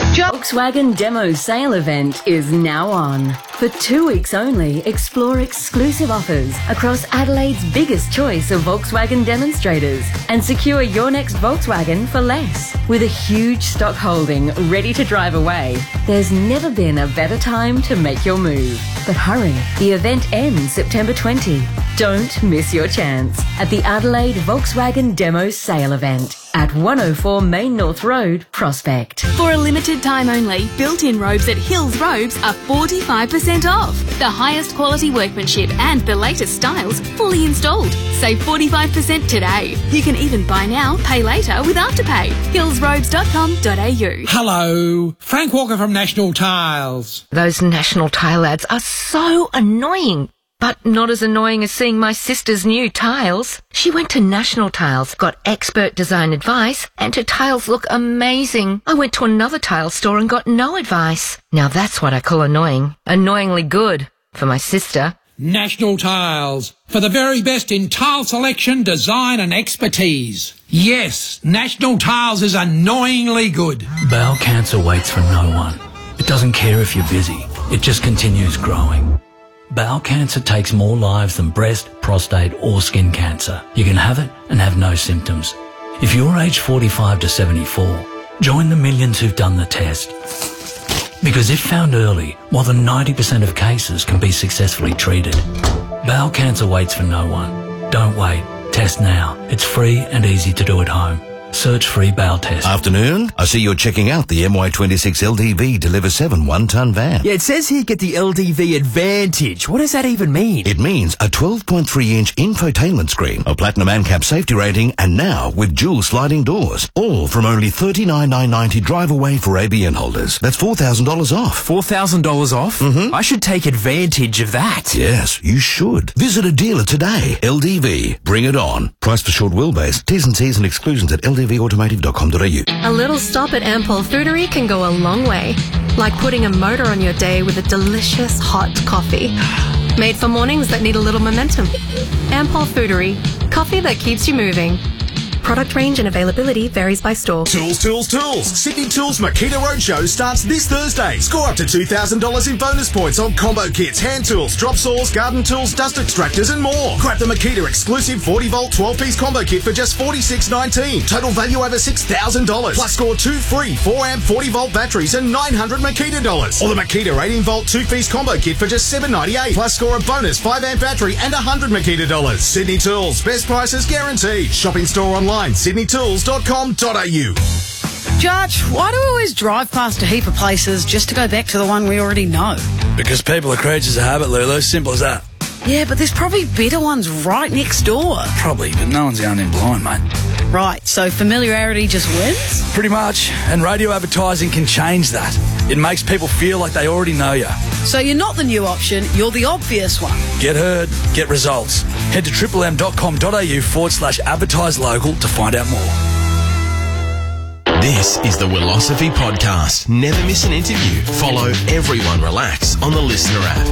Volkswagen Demo Sale event is now on. For 2 weeks only, explore exclusive offers across Adelaide's biggest choice of Volkswagen demonstrators and secure your next Volkswagen for less. With a huge stock holding ready to drive away, there's never been a better time to make your move. But hurry, the event ends September 20. Don't miss your chance at the Adelaide Volkswagen Demo Sale event at 104 Main North Road, Prospect. For a limited time only, built-in robes at Hills Robes are 45% off. The highest quality workmanship and the latest styles fully installed. Save 45% today. You can even buy now, pay later with Afterpay. hillsrobes.com.au. Hello, Frank Walker from National Tiles. Those National Tile ads are so annoying. But not as annoying as seeing my sister's new tiles. She went to National Tiles, got expert design advice, and her tiles look amazing. I went to another tile store and got no advice. Now that's what I call annoying. Annoyingly good for my sister. National Tiles, for the very best in tile selection, design and expertise. Yes, National Tiles is annoyingly good. Bowel cancer waits for no one. It doesn't care if you're busy. It just continues growing. Bowel cancer takes more lives than breast, prostate or skin cancer. You can have it and have no symptoms. If you're aged 45 to 74, join the millions who've done the test. Because if found early, more than 90% of cases can be successfully treated. Bowel cancer waits for no one. Don't wait. Test now. It's free and easy to do at home. Search free bowel test. Afternoon. I see you're checking out the MY26 LDV Deliver 7 one-ton van. Yeah, it says here get the LDV Advantage. What does that even mean? It means a 12.3-inch infotainment screen, a platinum ANCAP safety rating, and now with dual sliding doors. All from only $39,990 drive away for ABN holders. That's $4,000 off. $4,000 off? Mm-hmm. I should take advantage of that. Yes, you should. Visit a dealer today. LDV. Bring it on. Price for short wheelbase. T's and C's and exclusions at ldvautomotive.com.au. A little stop at Ampol Foodery can go a long way. Like putting a motor on your day with a delicious hot coffee. Made for mornings that need a little momentum. Ampol Foodery. Coffee that keeps you moving. Product range and availability varies by store. Tools. Sydney Tools Makita Roadshow starts this Thursday. Score up to $2,000 in bonus points on combo kits, hand tools, drop saws, garden tools, dust extractors and more. Grab the Makita exclusive 40-volt 12-piece combo kit for just $46.19. Total value over $6,000. Plus score 2 free 4-amp 40-volt batteries and $900 Makita dollars. Or the Makita 18-volt 2-piece combo kit for just $7.98. Plus score a bonus 5-amp battery and $100 Makita dollars. Sydney Tools. Best prices guaranteed. Shopping store online. sydneytools.com.au. Judge, why do we always drive past a heap of places just to go back to the one we already know? Because people are creatures of habit, Lulu. Simple as that. Yeah, but there's probably better ones right next door. Probably, but no one's going in blind, mate. Right, so familiarity just wins? Pretty much. And radio advertising can change that. It makes people feel like they already know you. So you're not the new option, you're the obvious one. Get heard, get results. Head to triplem.com.au/advertise local to find out more. This is the Willosophy Podcast. Never miss an interview. Follow Everyone Relax on the Listener app.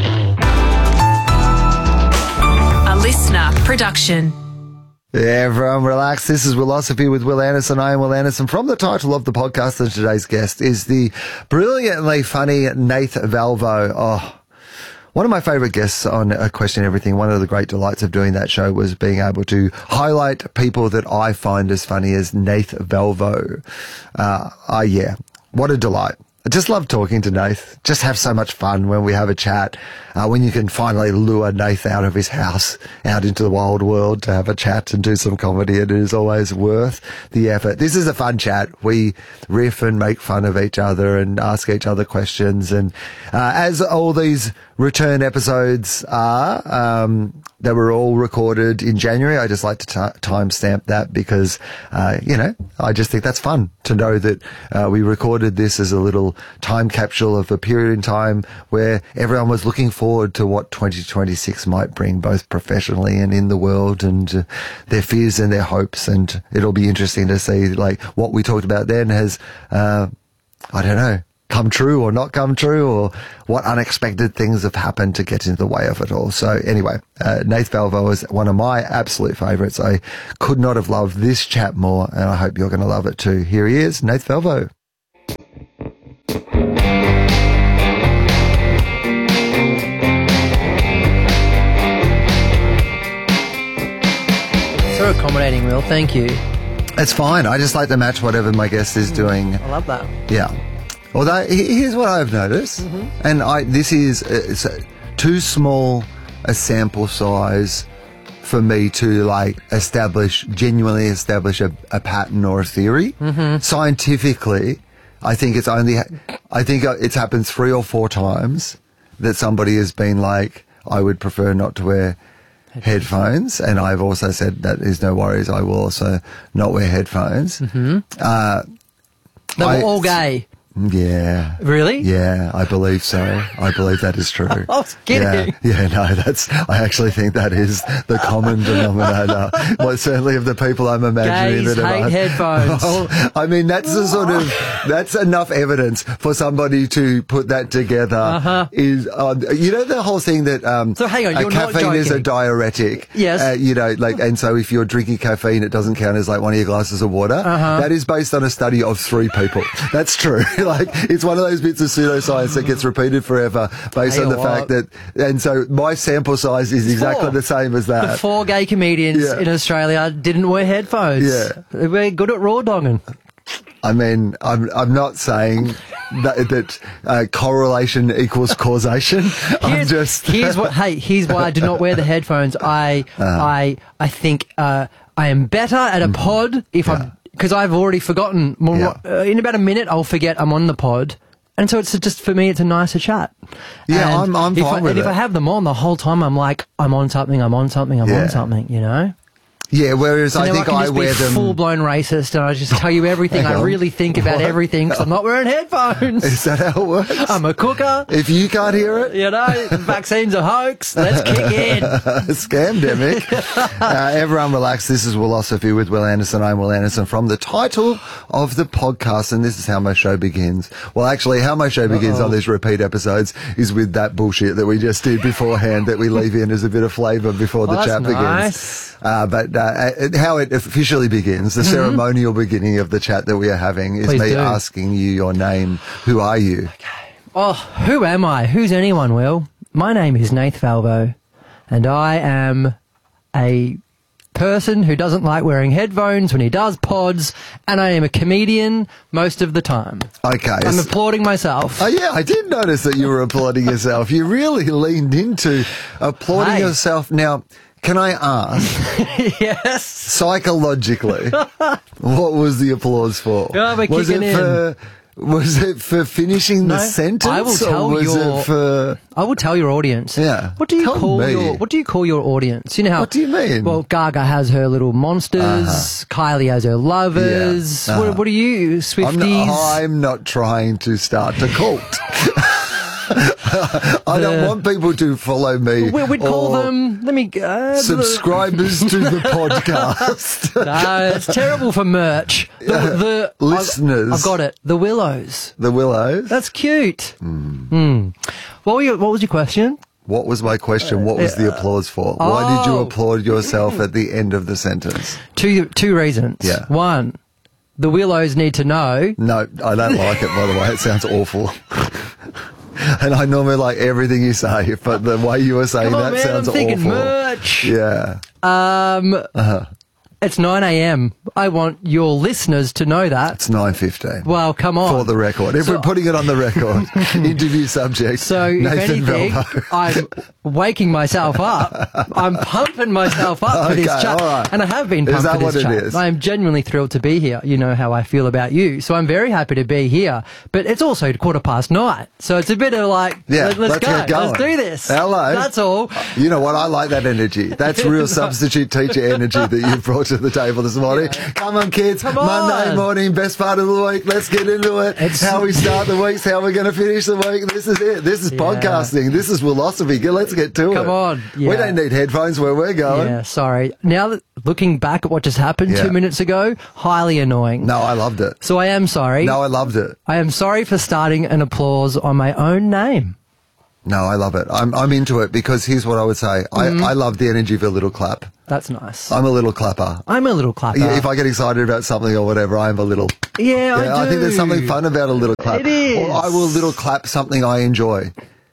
A listener production. Everyone relax. This is Willosophy with Will Anderson. I am Will Anderson. From the title of the podcast, and today's guest is the brilliantly funny Nath Valvo. Oh, one of my favourite guests on A Question Everything. One of the great delights of doing that show was being able to highlight people that I find as funny as Nath Valvo. Yeah, what a delight. I just love talking to Nath. Just have so much fun when we have a chat. When you can finally lure Nath out of his house, out into the wild world to have a chat and do some comedy, and it is always worth the effort. This is a fun chat. We riff and make fun of each other and ask each other questions. And as all these return episodes are, they were all recorded in January. I just like to timestamp that because, I just think that's fun to know that we recorded this as a little time capsule of a period in time where everyone was looking forward to what 2026 might bring, both professionally and in the world, and their fears and their hopes. And it'll be interesting to see like what we talked about then has, come true or not come true, or what unexpected things have happened to get in the way of it all. So anyway, Nath Valvo is one of my absolute favourites. I could not have loved this chat more, and I hope you're going to love it too. Here he is, Nath Valvo. You're accommodating, Will. Thank you. It's fine. I just like to match whatever my guest is doing. I love that. Yeah. Although, here's what I've noticed. And this is it's too small a sample size for me to, like, genuinely establish a pattern or a theory. Scientifically, I think it's happened 3 or 4 times that somebody has been like, I would prefer not to wear headphones, and I've also said that is no worries, I will also not wear headphones. They were all gay. Yeah. Really? Yeah, I believe so. I believe that is true. I was kidding. Yeah, no, I actually think that is the common denominator. Well, certainly of the people I'm imagining Gays that are hate headphones. Well, I mean, that's that's enough evidence for somebody to put that together. Is the whole thing that so hang on, you're not caffeine is a joking. diuretic. Yes. And so if you're drinking caffeine, it doesn't count as like one of your glasses of water. That is based on a study of 3 people. That's true. Like, it's one of those bits of pseudoscience that gets repeated forever based on the fact that, and so my sample size is exactly the same as that. The 4 gay comedians in Australia didn't wear headphones. Yeah. We're good at raw dogging. I mean, I'm not saying that correlation equals causation. Here's why I do not wear the headphones. I think I am better at a pod because I've already forgotten. In about a minute, I'll forget I'm on the pod. And so it's just, for me, it's a nicer chat. Yeah, and I'm fine with it. And if I have them on the whole time, I'm like, I'm on something, on something, you know? Yeah, whereas So I think I wear them... full-blown racist, and I just tell you everything I really think about everything, because I'm not wearing headphones. Is that how it works? I'm a cooker. If you can't hear it... You know, vaccines are hoax. Let's kick in. Scamdemic. Everyone relax. This is Willosophy with Will Anderson. I'm Will Anderson from the title of the podcast, and this is how my show begins. Well, actually, how my show begins on these repeat episodes is with that bullshit that we just did beforehand that we leave in as a bit of flavour before the chat begins. But how it officially begins, the ceremonial beginning of the chat that we are having, is Please me do. asking you your name. Who are you? Oh, who am I? Who's anyone, Will? My name is Nath Valvo, and I am a person who doesn't like wearing headphones when he does pods, and I am a comedian most of the time. Okay. I'm applauding myself. Oh, yeah, I did notice that you were applauding yourself. You really leaned into applauding yourself. Now, can I ask? Yes. Psychologically, what was the applause for? Oh, we're kicking in. Was it for finishing the sentence? I will tell I will tell your audience. Yeah. What do you call your audience? You know how? What do you mean? Well, Gaga has her little monsters. Kylie has her lovers. Yeah. What are you, Swifties? I'm not trying to start a cult. I don't want people to follow me. We'd call them. Let me subscribers to the podcast. No, it's terrible for merch. The listeners. I've got it. The Willows. The Willows. That's cute. What was your question? What was my question? What was the applause for? Why did you applaud yourself at the end of the sentence? Two reasons. Yeah. One, the Willows need to know. No, I don't like it, by the way. It sounds awful. And I normally like everything you say, but the way you were saying sounds I'm thinking awful. Merch. Yeah. It's 9 a.m. I want your listeners to know that. It's 9:15. Well, come on. For the record. If we're putting it on the record, interview subject, So, Nathan if anything, Valvo. I'm waking myself up. I'm pumping myself up for this chat. All right. And I have been pumped Is that for this what chat. it is? I am genuinely thrilled to be here. You know how I feel about you. So I'm very happy to be here. But it's also 9:15. So it's a bit of like, let's go. Get going. Let's do this. Hello. That's all. You know what? I like that energy. That's real substitute teacher energy that you've brought to the table this morning. Come on, kids. Come on. Monday morning, best part of the week. Let's get into it. How we start the week, how we're going to finish the week. This is it. This is podcasting. This is Willosophy. Let's get to it. Come on. We don't need headphones where we're going. Yeah, sorry. Now, looking back at what just happened 2 minutes ago, highly annoying. No, I loved it. So I am sorry. No, I loved it. I am sorry for starting an applause on my own name. No, I love it. I'm into it because here's what I would say. I love the energy of a little clap. That's nice. I'm a little clapper. I'm a little clapper. Yeah, if I get excited about something or whatever, I'm a little... Yeah, I do. I think there's something fun about a little clap. It is. Or I will little clap something I enjoy.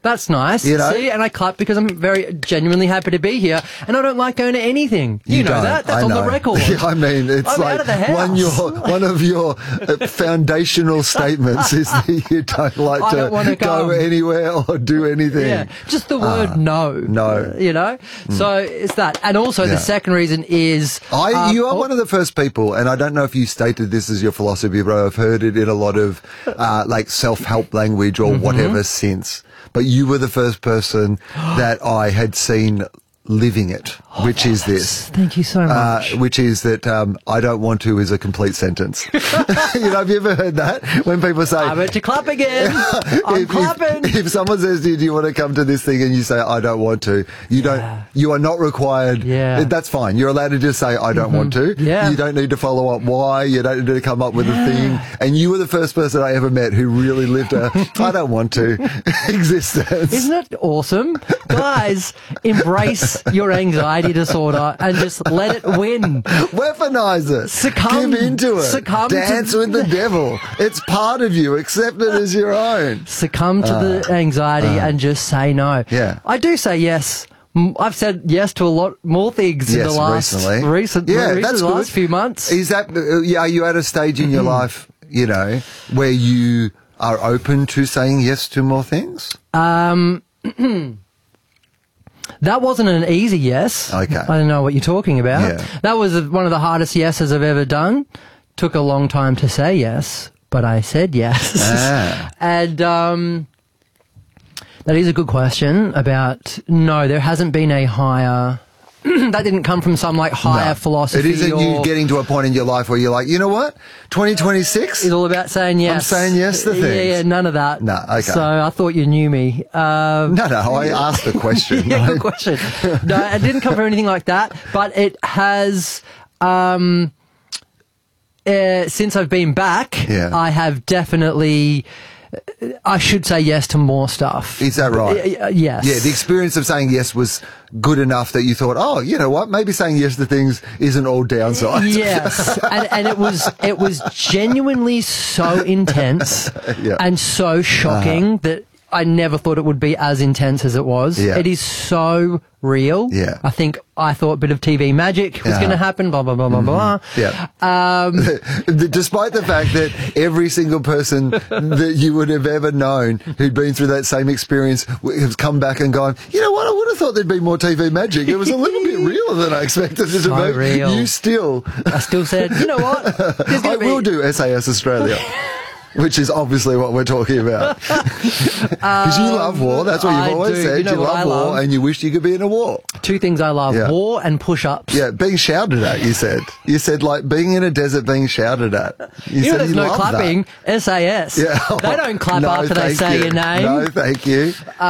That's nice. You know? See, and I clap because I'm very genuinely happy to be here, and I don't like going to anything. You know don't. that. That's I on know. the record. I mean, it's I'm like out of the house. one of your foundational statements is that you don't like I don't wanna to go come. anywhere or do anything. Yeah, just the word no. No. You know? So it's that. And also Yeah. the second reason is... You are one of the first people, and I don't know if you stated this as your philosophy, but I've heard it in a lot of like self-help language or whatever since. But you were the first person that I had seen living it, which is this. Thank you so much. Which is that I don't want to is a complete sentence. You know, have you ever heard that? When people say... I'm about to clap again. I'm clapping. If someone says to you, do you want to come to this thing? And you say, I don't want to. You are not required. Yeah. That's fine. You're allowed to just say, I don't want to. Yeah. You don't need to follow up why. You don't need to come up with a thing. And you were the first person I ever met who really lived a I don't want to existence. Isn't it awesome? Guys, embrace your anxiety disorder and just let it win. Weaponize it. Succumb. Give into it. Succumb Dance to with the devil. It's part of you. Accept it as your own. Succumb to the anxiety and just say no. Yeah. I do say yes. I've said yes to a lot more things in the last last few months. Is that? Are you at a stage in your life, you know, where you are open to saying yes to more things? That wasn't an easy yes. Okay. I don't know what you're talking about. Yeah. That was one of the hardest yeses I've ever done. Took a long time to say yes, but I said yes. And that is a good question about, no, there hasn't been a higher... that didn't come from some like higher philosophy. It isn't you getting to a point in your life where you're like, you know what, 2026 is all about saying yes. I'm saying yes to things. Yeah, none of that. No, okay. So I thought you knew me. No, I asked the question. Yeah, good question. No, it didn't come from anything like that, but it has. Since I've been back, I have definitely. I should say yes to more stuff. Is that right? Yes. Yeah, the experience of saying yes was good enough that you thought, oh, you know what, maybe saying yes to things isn't all downside. Yes, and it was genuinely so intense and so shocking that I never thought it would be as intense as it was. Yeah. It is so real. Yeah. I thought a bit of TV magic was going to happen, blah, blah, blah, blah, blah. Yeah. Despite the fact that every single person that you would have ever known who'd been through that same experience has come back and gone, you know what, I would have thought there'd be more TV magic. It was a little bit realer than I expected it to be. Real. I still said, you know what? I will do SAS Australia. Which is obviously what we're talking about. Because you love war. That's what you've always said. You love war and you wish you could be in a war. Two things I love, war and push-ups. Yeah, being shouted at, you said. You said, like, being in a desert being shouted at. You know, there's no clapping. That. SAS. Yeah. They don't clap after they say your name. No, thank you.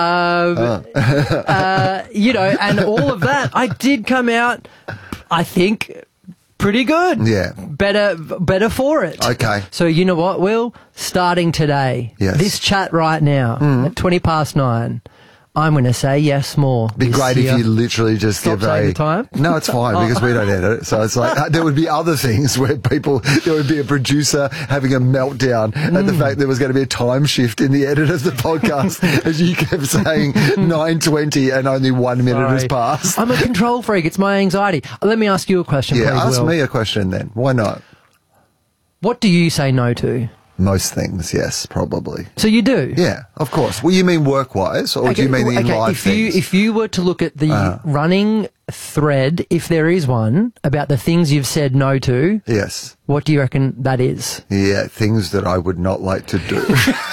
You know, and all of that, I did come out, I think... pretty good. Yeah. Better for it. Okay. So you know what, Will? Starting today, this chat right now, at 9:20, I'm going to say yes more. Be great if you literally just Stop give saying the time. No, it's fine because we don't edit it. So it's like there would be other things where there would be a producer having a meltdown at the fact there was going to be a time shift in the edit of the podcast as you kept saying 9:20 and only 1 minute has passed. I'm a control freak. It's my anxiety. Let me ask you a question, please, ask Will. me a question then. Why not? What do you say no to? Most things, yes, probably. So you do? Yeah, of course. Well, you mean work-wise, or do you mean in life things? If you were to look at the running thread, if there is one, about the things you've said no to, yes, what do you reckon that is? Yeah, things that I would not like to do.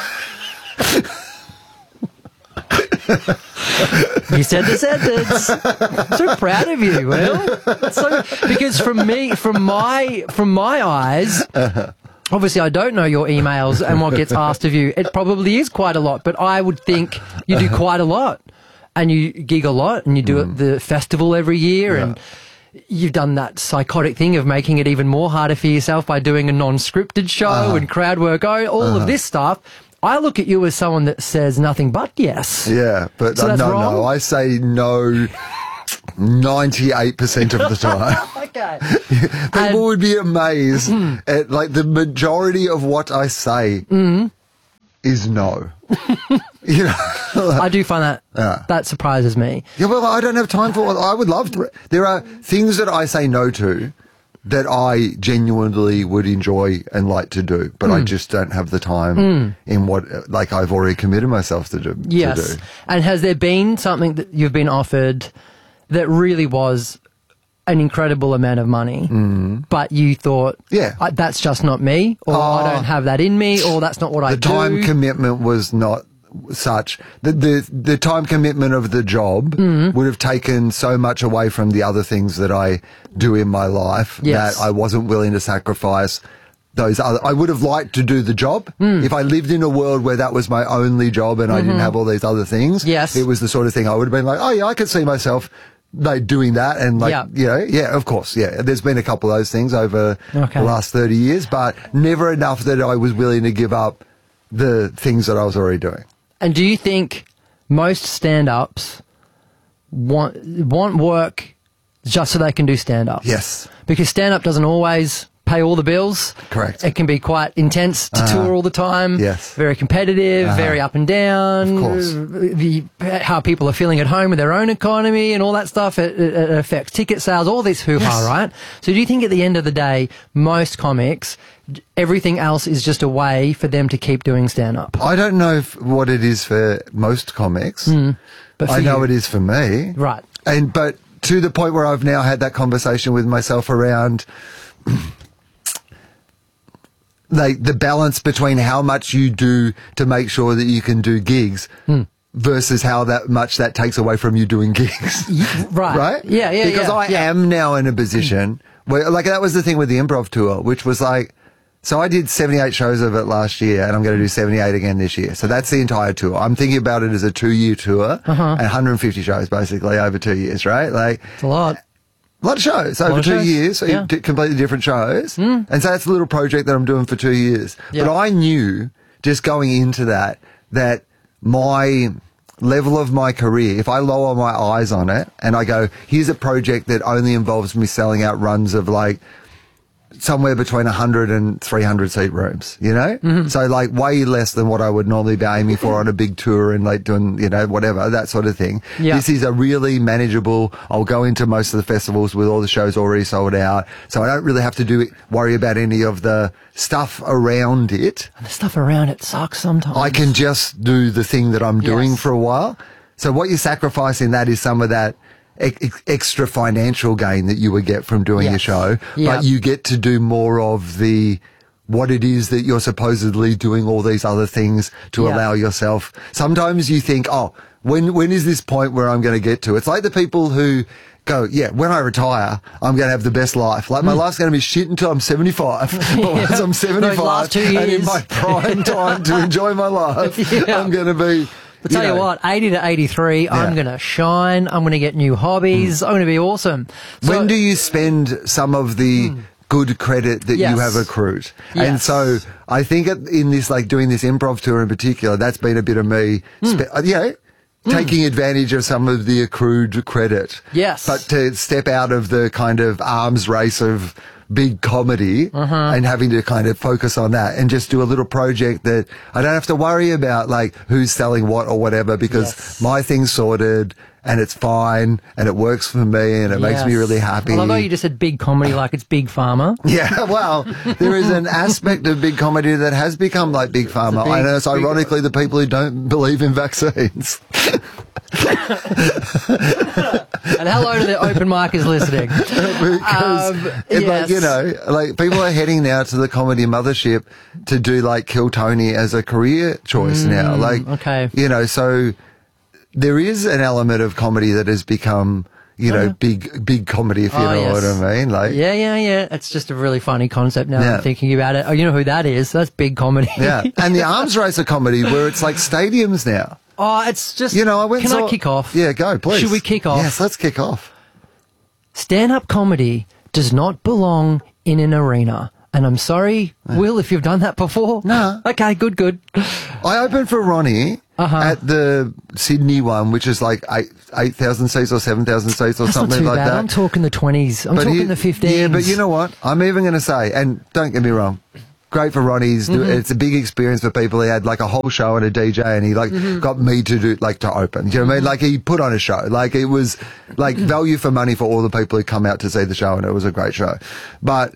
You said the sentence. I'm so proud of you, Will. Because from my eyes, obviously I don't know your emails and what gets asked of you. It probably is quite a lot, but I would think you do quite a lot, and you gig a lot, and you do the festival every year, and you've done that psychotic thing of making it even more harder for yourself by doing a non-scripted show and crowd work, all of this stuff. I look at you as someone that says nothing but yes. Yeah, but so no, I say no 98% of the time. Okay. People would be amazed at, like, the majority of what I say is no. You know? I do find that surprises me. Yeah, well, I don't have time for. I would love to. There are things that I say no to that I genuinely would enjoy and like to do, but I just don't have the time in what I've already committed myself to do. Yes. To do. And has there been something that you've been offered that really was an incredible amount of money, but you thought, that's just not me, or I don't have that in me, or that's not what I do? The time commitment was not such. The time commitment of the job would have taken so much away from the other things that I do in my life that I wasn't willing to sacrifice those other. I would have liked to do the job if I lived in a world where that was my only job and I didn't have all these other things. Yes, it was the sort of thing I would have been like, oh yeah, I could see myself doing that, and of course, there's been a couple of those things over the last 30 years, but never enough that I was willing to give up the things that I was already doing. And do you think most stand-ups want work just so they can do stand-up? Yes. Because stand-up doesn't always pay all the bills. Correct. It can be quite intense to tour all the time. Yes. Very competitive, very up and down. Of course. How people are feeling at home with their own economy and all that stuff. It affects ticket sales, all this hoo-ha, right? So do you think at the end of the day, most comics, everything else is just a way for them to keep doing stand-up? I don't know what it is for most comics, but I know it is for me. Right. But to the point where I've now had that conversation with myself around the balance between how much you do to make sure that you can do gigs versus how much that takes away from you doing gigs. Right. Right? Yeah. Because I am now in a position where, that was the thing with the improv tour, which was so I did 78 shows of it last year, and I'm going to do 78 again this year. So that's the entire tour. I'm thinking about it as a 2-year tour, and 150 shows basically over 2 years, right? It's a lot. A lot of shows over 2 years, so you did completely different shows. And so that's a little project that I'm doing for 2 years. Yeah. But I knew, just going into that my level of my career, if I lower my eyes on it and I go, here's a project that only involves me selling out runs of somewhere between 100 and 300 seat rooms, So way less than what I would normally be aiming for on a big tour and doing, whatever, that sort of thing. Yeah. This is a really manageable, I'll go into most of the festivals with all the shows already sold out. So I don't really have to worry about any of the stuff around it. And the stuff around it sucks sometimes. I can just do the thing that I'm doing for a while. So what you sacrifice in that is some of that extra financial gain that you would get from doing a show, but you get to do more of what it is that you're supposedly doing all these other things to allow yourself. Sometimes you think, when is this point where I'm going to get to? It's like the people who go, when I retire, I'm going to have the best life. My life's going to be shit until I'm 75. But once I'm 75 last 2 years. and in my prime time to enjoy my life, I'm going to be... I'll tell you what, 80 to 83, I'm going to shine. I'm going to get new hobbies. I'm going to be awesome. So, when do you spend some of the good credit that you have accrued? Yes. And so I think in this, doing this improv tour in particular, that's been a bit of me, taking advantage of some of the accrued credit. Yes. But to step out of the kind of arms race of big comedy and having to kind of focus on that and just do a little project that I don't have to worry about who's selling what or whatever, because my thing's sorted and it's fine and it works for me and it makes me really happy. Well, I know you just said big comedy like it's Big Pharma. Yeah, well, there is an aspect of big comedy that has become like Big Pharma. I know it's ironically the people who don't believe in vaccines. And hello to the open micers listening. Because people are heading now to the comedy mothership to do Kill Tony as a career choice now. So there is an element of comedy that has become, big comedy, if you know what I mean. Yeah. It's just a really funny concept now. I'm thinking about it. Oh, you know who that is? That's big comedy. Yeah. And the arms race of comedy where it's stadiums now. Oh, it's just... Can I kick off? Yeah, go, please. Should we kick off? Yes, let's kick off. Stand-up comedy does not belong in an arena. And I'm sorry, Will, if you've done that before. No. Okay, good. I opened for Ronnie at the Sydney one, which is 8,000 seats or 7,000 seats or something like that. I'm talking the 20s. I'm talking the 15s. Yeah, but you know what? I'm even going to say, and don't get me wrong, great for Ronnie. It's a big experience for people. He had like a whole show and a DJ, and he got me to do to open. Do you know what I mean? Like he put on a show. Like it was like value for money for all the people who come out to see the show, and it was a great show. But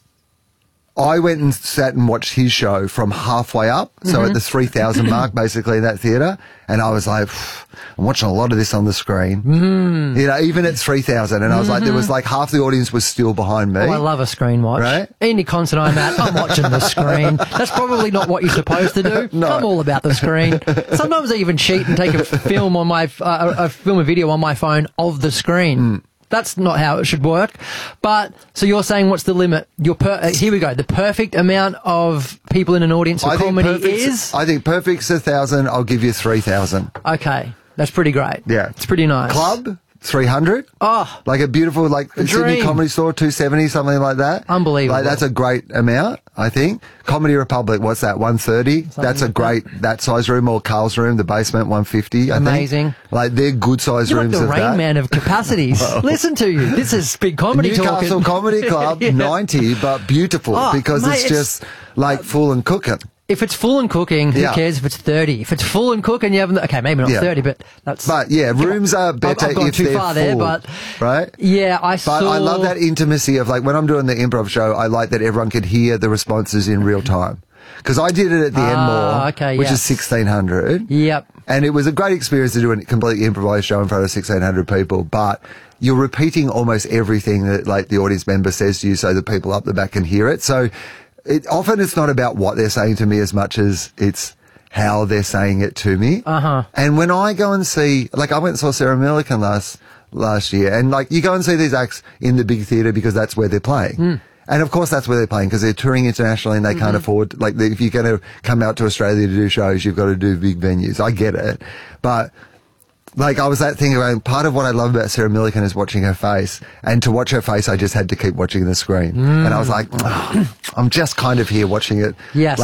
I went and sat and watched his show from halfway up, so at the 3,000 mark, basically, in that theatre, and I was like, I'm watching a lot of this on the screen. You know, even at 3,000, and I was like, there was like half the audience was still behind me. Oh, I love a screen watch. Right? Any concert I'm at, I'm watching the screen. That's probably not what you're supposed to do. No. I'm all about the screen. Sometimes I even cheat and take a film on my a video on my phone of the screen. That's not how it should work. But, so you're saying what's the limit? Here we go. The perfect amount of people in an audience for comedy is? I think perfect's 1,000. I'll give you 3,000. Okay. That's pretty great. Yeah. It's pretty nice. Club, 300. Oh. Like a beautiful, like Sydney Comedy Store, 270, something like that. Unbelievable. Like that's a great amount, I think. Comedy Republic, what's that, 130? That's a great, that size room, or Carl's room, the basement, 150, I think. Amazing. Like they're good size You're rooms like the of Rain that. Man of capacities. Listen to you. This is big comedy talking. Newcastle Comedy Club, 90, but beautiful because mate, it's just like full and cooking. If it's full and cooking, who cares if it's 30? If it's full and cooking, you haven't... Okay, maybe not 30, but that's... But yeah, rooms are better I've gone if too they're far full, there, but... right? Yeah, But I love that intimacy of like when I'm doing the improv show, I like that everyone could hear the responses in real time. Because I did it at the Enmore, which is 1,600. Yep. And it was a great experience to do a completely improvised show in front of 1,600 people, but you're repeating almost everything that like the audience member says to you so that people up the back can hear it. So often it's not about what they're saying to me as much as it's how they're saying it to me. And when I go and see, like I went and saw Sarah Millican last year, and like you go and see these acts in the big theatre because that's where they're playing. And of course that's where they're playing because they're touring internationally and they can't afford, like if you're going to come out to Australia to do shows, you've got to do big venues. I get it. But like I was thinking about, part of what I love about Sarah Millican is watching her face, and to watch her face I just had to keep watching the screen. And I was like, I'm just kind of here watching it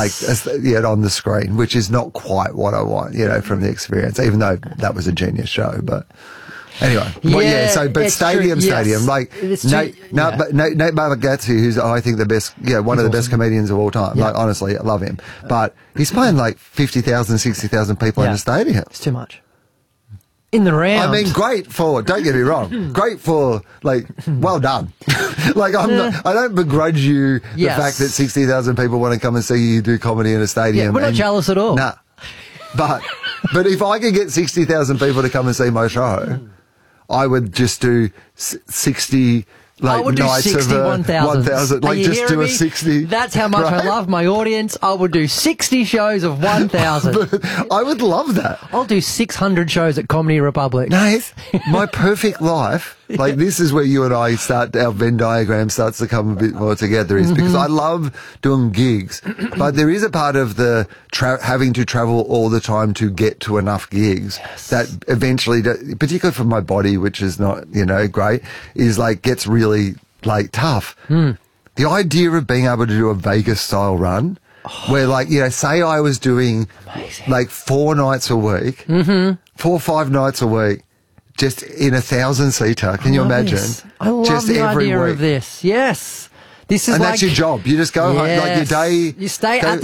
like on the screen, which is not quite what I want, you know, from the experience, even though that was a genius show. But anyway, but stadium, like Nate Bargatze, who's I think the best, one of the best comedians of all time. Like honestly, I love him, but he's playing like 50,000, 60,000 people in a stadium. It's too much. In the round. I mean, great for, don't get me wrong, great for, like, well done. Like, I don't begrudge you the fact that 60,000 people want to come and see you do comedy in a stadium. Yeah, we're not jealous at all. Nah. But if I could get 60,000 people to come and see my show, I would just do 60 I would do nights 60, of 1,000. Like just do a 60. That's how much I love my audience. I would do 60 shows of 1,000. I would love that. I'll do 600 shows at Comedy Republic. Nath, my perfect life, like this is where you and I our Venn diagram starts to come a bit more together, is because I love doing gigs, but there is a part of the having to travel all the time to get to enough gigs that eventually, particularly for my body, which is not, great, is like gets really like tough. The idea of being able to do a Vegas style run where like, say I was doing like 4 nights a week, 4 or 5 nights a week, just in 1,000-seater. Can you imagine? I love just the every idea week. of this. Yes. This is and like, that's your job. You just go home, like your day. You stay at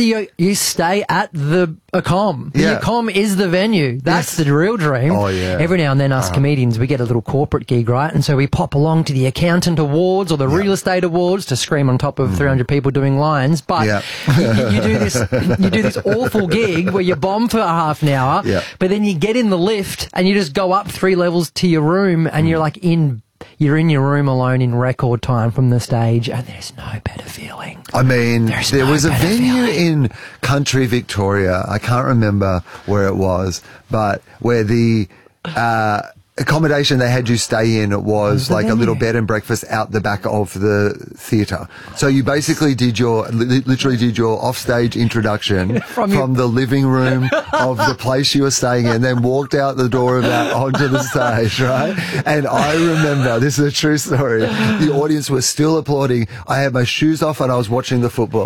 the Acom. The Yeah. Acom is the venue. That's the real dream. Oh, yeah. Every now and then us comedians, we get a little corporate gig, right? And so we pop along to the accountant awards or the real estate awards to scream on top of 300 people doing lines. But you do this awful gig where you bomb for half an hour, but then you get in the lift and you just go up 3 levels to your room and you're like you're in your room alone in record time from the stage, and there's no better feeling. I mean, there was a venue in country Victoria, I can't remember where it was, but where the accommodation they had you stay in was like a little bed and breakfast out the back of the theatre. So you basically literally did your offstage introduction from the living room of the place you were staying in, then walked out the door of that onto the stage, right? And I remember, this is a true story, the audience was still applauding. I had my shoes off and I was watching the football.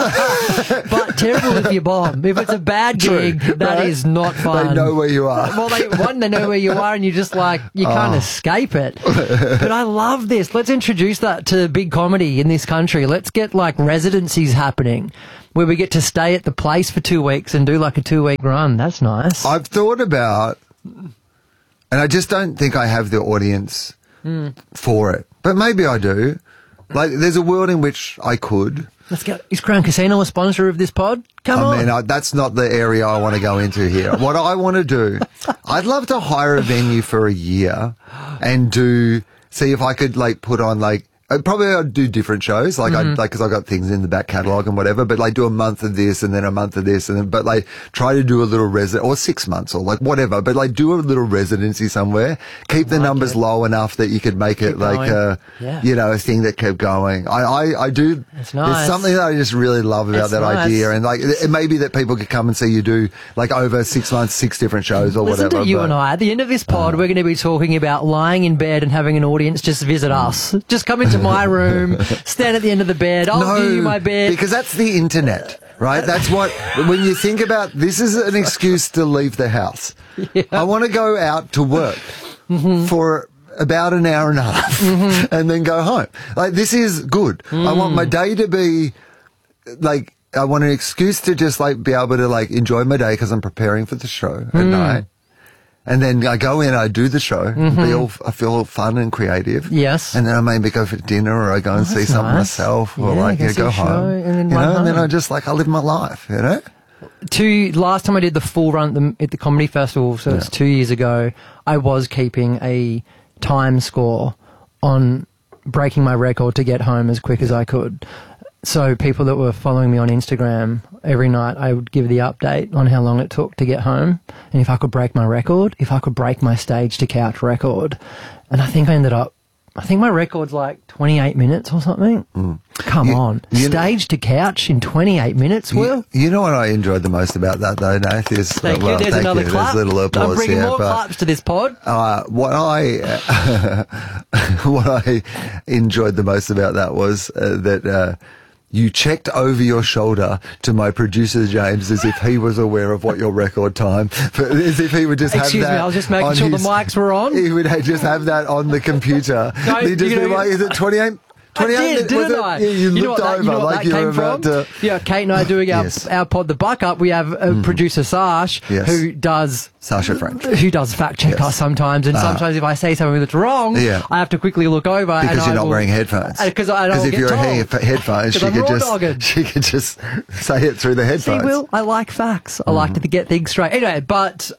But terrible if you bomb. If it's a bad gig, that is not fun. They know where you are. Well, they know where you are, and you just like, you can't escape it. But I love this. Let's introduce that to big comedy in this country. Let's get like residencies happening. where we get to stay at the place for 2 weeks and do like a 2-week run. That's nice. I've thought about, and I just don't think I have the audience for it, but maybe I do. Like, there's a world in which I could. Let's go. Is Crown Casino a sponsor of this pod? Come on. I mean, that's not the area I want to go into here. What I want to do, I'd love to hire a venue for a year and see if I could like put on like, probably I'd do different shows, like because I've got things in the back catalogue and whatever, but like do a month of this and then a month of this and then, but like try to do a little or 6 months or like whatever, but like do a little residency somewhere, keep the numbers low enough that you could make it like a thing that kept going. I do. It's nice. There's something that I just really love about that idea, and like it may be that people could come and see you do like over 6 months, 6 different shows or Listen whatever. To you and I, at the end of this pod, we're going to be talking about lying in bed and having an audience just visit us. Just come into my room, stand at the end of the bed. I'll give you my bed. Because that's the internet, right? That's what, when you think about, this is an excuse to leave the house. Yeah. I want to go out to work for about an hour and a half and then go home. Like, this is good. I want my day to be like, I want an excuse to just like be able to like enjoy my day because I'm preparing for the show at night. And then I go in, I do the show, I feel all fun and creative. Yes. And then I maybe go for dinner or I go and see something myself or go home. And then I just like, I live my life, you know? Last time I did the full run at the Comedy Festival, so it's 2 years ago, I was keeping a time score on breaking my record to get home as quick as I could. So people that were following me on Instagram, every night I would give the update on how long it took to get home. And if I could break my record, if I could break my stage to couch record. And I think my record's like 28 minutes or something. Come on. Stage to couch in 28 minutes, Will? You know what I enjoyed the most about that though, Nath? Is, thank you. There's another clap. There's little applause. I'm bringing more claps to this pod. What I enjoyed the most about that was that you checked over your shoulder to my producer, James, as if he was aware of what your record time, as if he would just have that. Excuse me, I was just making sure the mics were on. He would just have that on the computer. He'd just be like, is it 28? 28 didn't I? Yeah, you looked over like you were about to... Yeah, Kate and I doing our pod, The Buck Up, we have producer Sash, who does... Sasha French. Who does fact check us sometimes, and sometimes if I say something that's wrong, I have to quickly look over. Because you're not wearing headphones. Because if you're wearing headphones, she could just say it through the headphones. See, Will, I like facts. I like to get things straight. Anyway, but...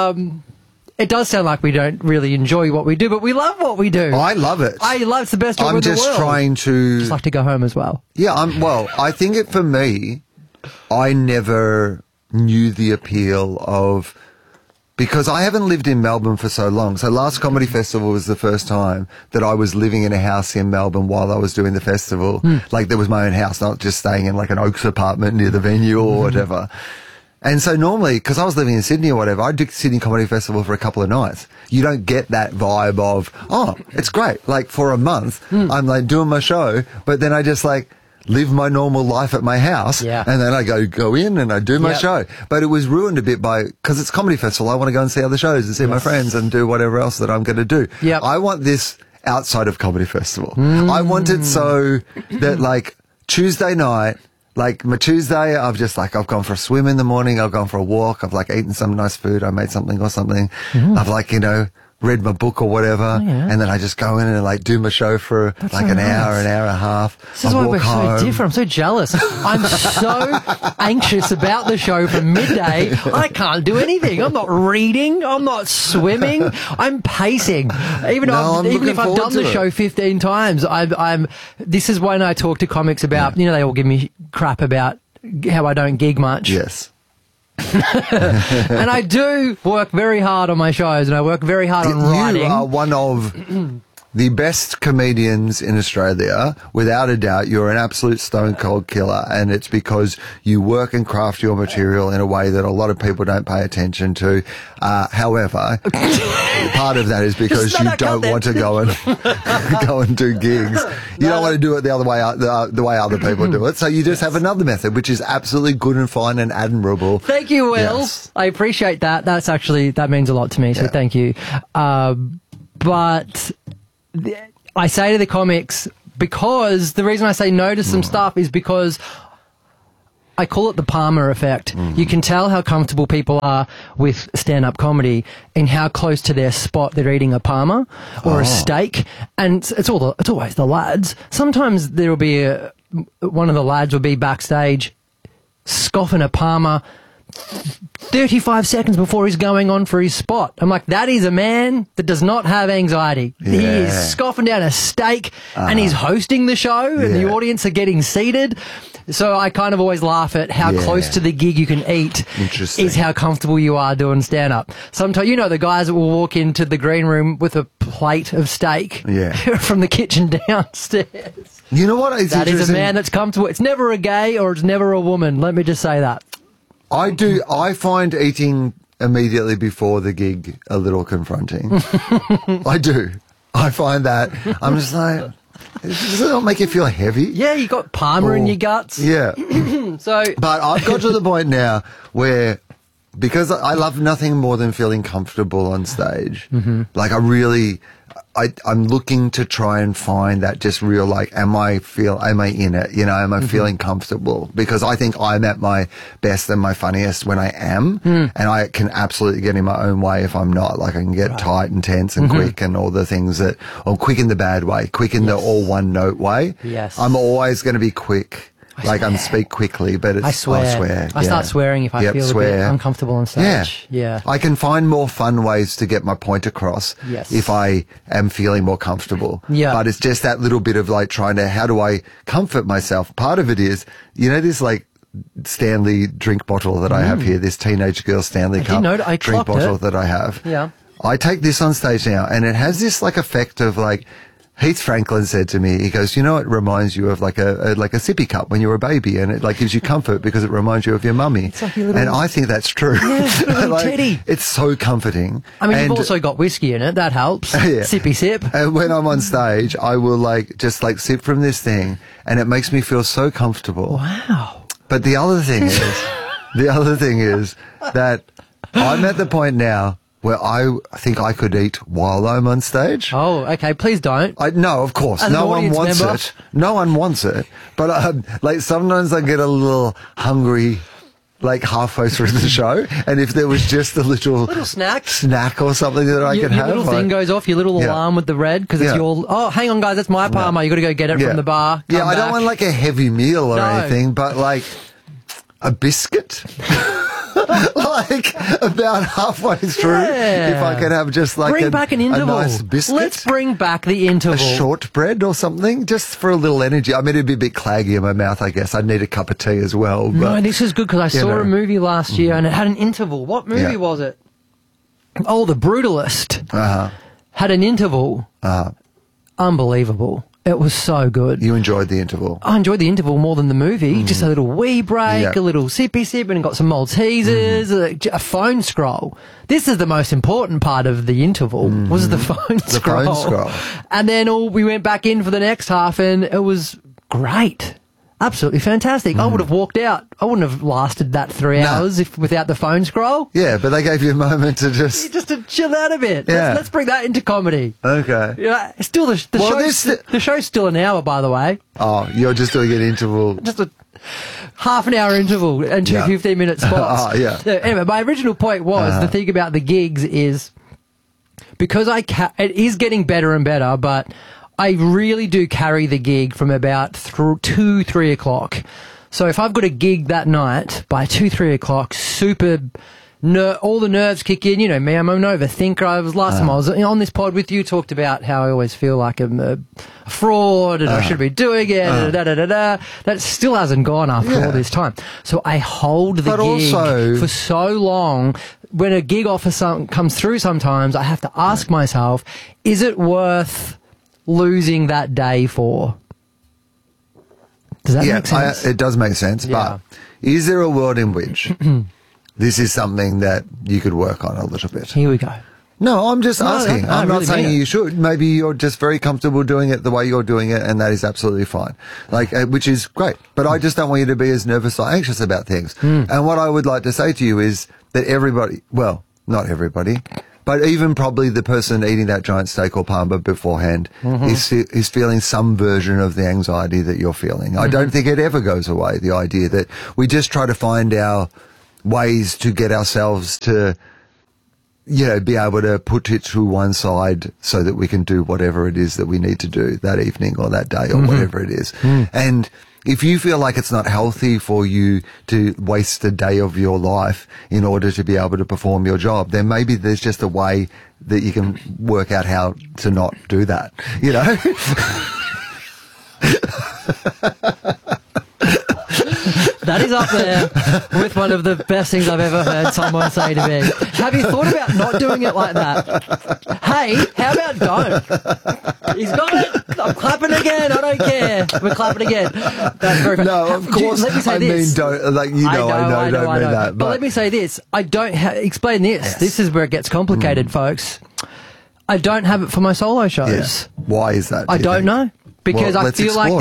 it does sound like we don't really enjoy what we do, but we love what we do. I love it. It's the best job in the world. I'm just trying to... Just like to go home as well. Yeah, I think for me, I never knew the appeal of... Because I haven't lived in Melbourne for so long. So last Comedy Festival was the first time that I was living in a house in Melbourne while I was doing the festival. Like, there was my own house, not just staying in like an Oaks apartment near the venue or whatever. And so normally, because I was living in Sydney or whatever, I'd do Sydney Comedy Festival for a couple of nights. You don't get that vibe of, oh, it's great. Like, for a month, I'm like doing my show, but then I just like live my normal life at my house. Yeah. And then I go in and I do my show. But it was ruined a bit because it's Comedy Festival. I want to go and see other shows and see my friends and do whatever else that I'm going to do. Yep. I want this outside of Comedy Festival. I want it so that like Tuesday night, like my Tuesday, I've gone for a swim in the morning, I've gone for a walk, I've like eaten some nice food, I made something or something, I've like, read my book or whatever, and then I just go in and like do my show for an hour and a half. This is why we're so different. I'm so jealous. I'm so anxious about the show from midday. I can't do anything. I'm not reading. I'm not swimming. I'm pacing. Even if I've done the show 15 times, this is when I talk to comics about, they all give me crap about how I don't gig much. Yes. And I do work very hard on my shows, and I work very hard on writing. You are one of the best comedians in Australia, without a doubt. You're an absolute stone cold killer, and it's because you work and craft your material in a way that a lot of people don't pay attention to. However, part of that is because you don't want to go and do gigs. You don't want to do it the other way, the way other people do it. So you just have another method, which is absolutely good and fine and admirable. Thank you, Will. Yes. I appreciate that. That means a lot to me. So thank you. But I say to the comics, because the reason I say no to some stuff is because I call it the Palmer effect. You can tell how comfortable people are with stand-up comedy and how close to their spot they're eating a Palmer or a steak. And it's always the lads. Sometimes there'll be one of the lads will be backstage scoffing a Palmer 35 seconds before he's going on for his spot. I'm like, that is a man that does not have anxiety. Yeah. He is scoffing down a steak and he's hosting the show and the audience are getting seated. So I kind of always laugh at how close to the gig you can eat is how comfortable you are doing stand-up. Sometimes, you know, the guys that will walk into the green room with a plate of steak from the kitchen downstairs. You know what? That is a man that's comfortable. It's never a gay or it's never a woman. Let me just say that. I find eating immediately before the gig a little confronting. I do. I find that. I'm just like, does it not make you feel heavy? Yeah, you got Palmer in your guts. Yeah. But I've got to the point now where, because I love nothing more than feeling comfortable on stage. Like I'm looking to try and find that just real, like, am I in it? You know, am I feeling comfortable? Because I think I'm at my best and my funniest when I am. And I can absolutely get in my own way if I'm not. Like, I can get tight and tense and quick and all the things or quick in the bad way, quick in the all one note way. Yes. I'm always going to be quick. I speak quickly, but it's, I swear. I start swearing if I feel a bit uncomfortable on stage. Yeah. I can find more fun ways to get my point across if I am feeling more comfortable. Yeah. But it's just that little bit of like how do I comfort myself? Part of it is, you know, this like Stanley drink bottle that I have here, this teenage girl Stanley cup drink bottle that I have. Yeah. I take this on stage now and it has this like effect of like, Heath Franklin said to me, he goes, you know, it reminds you of like a sippy cup when you were a baby, and it like gives you comfort because it reminds you of your mummy. Like and I think that's true. Yeah, little like, teddy. It's so comforting. I mean, you've also got whiskey in it. That helps. Sippy sip. And when I'm on stage, I will just sip from this thing, and it makes me feel so comfortable. Wow. But the other thing is that I'm at the point now where I think I could eat while I'm on stage. Oh, okay. Please don't. No, of course. No one wants it. No one wants it. But like sometimes I get a little hungry, like halfway through the show, and if there was just a little snack or something that I could have. Your little thing goes off, your little alarm with the red, because it's your, oh, hang on guys, that's my Palmer. You got to go get it from the bar. Yeah, I don't want like a heavy meal or anything, but like a biscuit. Like about halfway through, if I can have just like bring back an interval. A nice biscuit. Let's bring back the interval. A shortbread or something, just for a little energy. I mean, it'd be a bit claggy in my mouth, I guess. I'd need a cup of tea as well. But, no, this is good because I saw a movie last year and it had an interval. What movie was it? Oh, The Brutalist. Had an interval. Unbelievable. It was so good. You enjoyed the interval? I enjoyed the interval more than the movie. Just a little wee break, a little sippy sip, and got some Maltesers, a phone scroll. This is the most important part of the interval, was the phone scroll. The phone scroll. And then we went back in for the next half, and it was great. Absolutely fantastic. I would have walked out. I wouldn't have lasted that 3 hours without the phone scroll. Yeah, but they gave you a moment to just to chill out a bit. Yeah. Let's bring that into comedy. Okay. Yeah, still the show's still an hour, by the way. Oh, you're just doing an interval. Just a half an hour interval and two 15-minute spots. So anyway, my original point was the thing about the gigs is because it is getting better and better, but I really do carry the gig from about 2-3 o'clock. So if I've got a gig that night, by 2-3 o'clock, all the nerves kick in. You know me, I'm an overthinker. Last time I was on this pod with you, talked about how I always feel like I'm a fraud and I should be doing it. That still hasn't gone after all this time. So I hold the gig for so long. When a gig offer comes through sometimes, I have to ask myself, is it worth losing that day for? Does that make sense? It does make sense, but is there a world in which this is something that you could work on a little bit? Here we go. No, I'm just asking. I'm not saying you should. Maybe you're just very comfortable doing it the way you're doing it, and that is absolutely fine. Like, which is great. But I just don't want you to be as nervous or anxious about things. And what I would like to say to you is that everybody, well, not everybody, But even probably the person eating that giant steak or parma beforehand is feeling some version of the anxiety that you're feeling. I don't think it ever goes away, the idea that we just try to find our ways to get ourselves to, you know, be able to put it to one side so that we can do whatever it is that we need to do that evening or that day or whatever it is. And if you feel like it's not healthy for you to waste a day of your life in order to be able to perform your job, then maybe there's just a way that you can work out how to not do that, you know? That is up there with one of the best things I've ever heard someone say to me. Have you thought about not doing it like that? Hey, how about don't? He's got it. I'm clapping again. I don't care. We're clapping again. That's very funny. No, of course. Let me say I this. mean, don't, like, you know, I don't mean that. But let me say this. I don't explain this. Yes. This is where it gets complicated, folks. I don't have it for my solo shows. Yeah. Why is that? I don't know. Because well, I feel like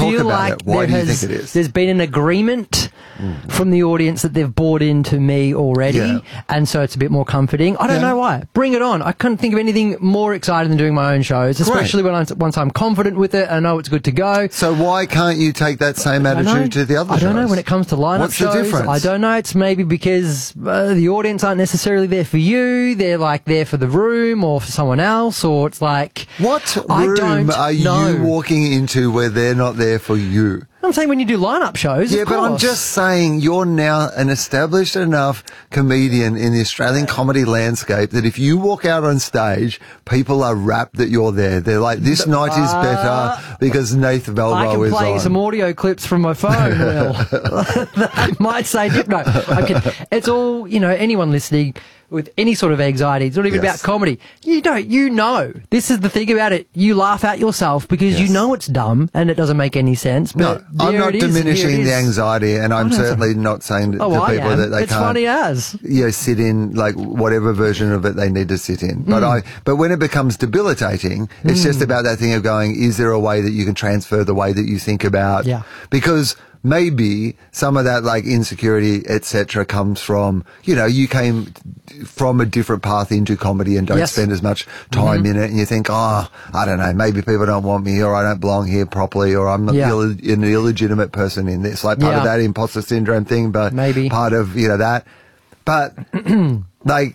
Why do you think it is? There's been an agreement from the audience that they've bought into me already, and so it's a bit more comforting. I don't know why. Bring it on. I couldn't think of anything more exciting than doing my own shows, especially once I'm confident with it and I know it's good to go. So why can't you take that same attitude to the other shows? I don't know when it comes to lineup shows. What's the difference? I don't know. It's maybe because the audience aren't necessarily there for you. They're like there for the room or for someone else, or it's like what room are you walking into where they're not there for you? I'm saying when you do lineup shows. Yeah, but I'm just saying you're now an established enough comedian in the Australian comedy landscape that if you walk out on stage, people are rapt that you're there. They're like, this night is better because Nath Velvo is on. I can play some audio clips from my phone, Will. That might say no. It's all, you know, anyone listening with any sort of anxiety. It's not even about comedy. You know. This is the thing about it. You laugh at yourself because you know it's dumb and it doesn't make any sense. But no, I'm not diminishing the anxiety, and I'm certainly not saying to people that they it's can't. Funny as. You know, sit in like whatever version of it they need to sit in. But but when it becomes debilitating, it's just about that thing of going, is there a way that you can transfer the way that you think about? Yeah. Because maybe some of that like insecurity, etc., comes from, you know, you came from a different path into comedy and don't spend as much time in it, and you think, oh, I don't know, maybe people don't want me, or I don't belong here properly, or I'm an illegitimate person in this. Like part of that imposter syndrome thing, but maybe part of, you know, that. But like,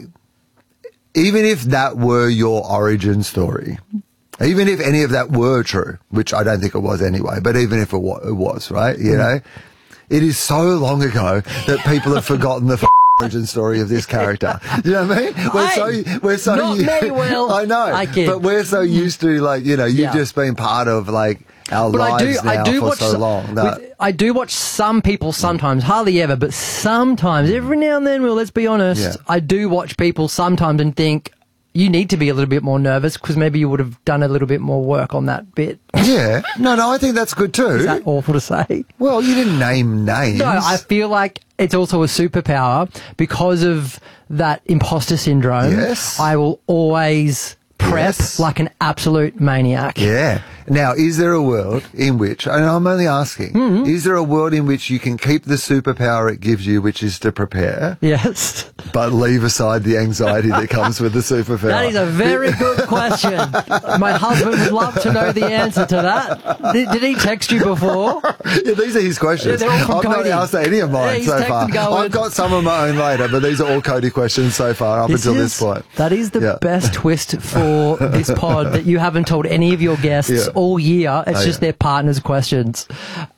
even if that were your origin story, even if any of that were true, which I don't think it was anyway, but even if it was, right? You know, it is so long ago that people have forgotten the origin story of this character. You know what I mean? We're so not me, Will. I know, but we're so used to, like, you know, you've just been part of like our lives for so long. I do watch some people sometimes, hardly ever, but sometimes, every now and then, Will, let's be honest, I do watch people sometimes and think, you need to be a little bit more nervous because maybe you would have done a little bit more work on that bit. Yeah. No, I think that's good too. Is that awful to say? Well, you didn't name names. No, I feel like it's also a superpower because of that imposter syndrome. Yes. I will always prep like an absolute maniac. Yeah. Now, is there a world in which, and I'm only asking, is there a world in which you can keep the superpower it gives you, which is to prepare? Yes. But leave aside the anxiety that comes with the superpower? That is a very good question. My husband would love to know the answer to that. Did he text you before? Yeah, these are his questions. Yeah, I've not asked any of mine so far. I've got some of my own later, but these are all Cody questions so far up until this point. That is the best twist for this pod that you haven't told any of your guests all year. It's just their partner's questions.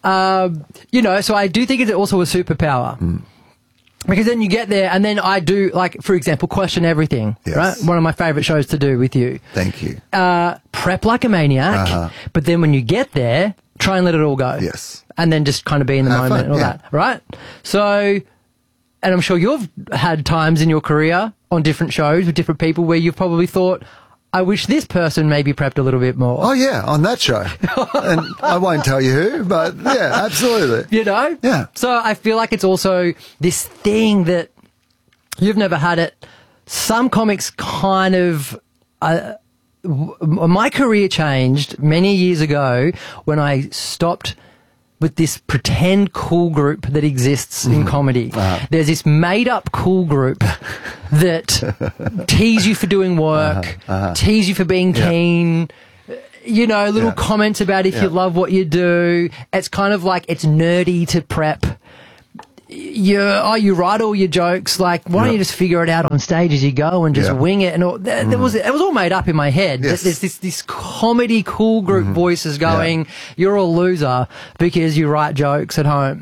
You know, so I do think it's also a superpower. Because then you get there and then I do, like, for example, question everything. Right? One of my favourite shows to do with you. Thank you. Prep like a maniac, but then when you get there, try and let it all go. Yes. And then just kind of be in the moment and all that. Right? So, and I'm sure you've had times in your career on different shows with different people where you've probably thought, I wish this person maybe prepped a little bit more. Oh, yeah, on that show. And I won't tell you who, but yeah, absolutely. You know? Yeah. So I feel like it's also this thing that you've never had it. Some comics kind of... my career changed many years ago when I stopped with this pretend cool group that exists in comedy. There's this made-up cool group that tease you for doing work, tease you for being keen, you know, little comments about if you love what you do. It's kind of like it's nerdy to prep. You write all your jokes. Like, why don't you just figure it out on stage as you go and just wing it? And it was all made up in my head. Yes. There's this comedy cool group voices going, "You're a loser because you write jokes at home."